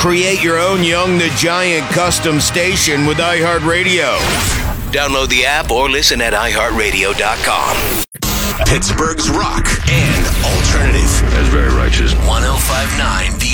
Create your own Young the Giant custom station with iHeartRadio. Download the app or listen at iHeartRadio.com. Pittsburgh's rock and alternative. That's very righteous. 105.9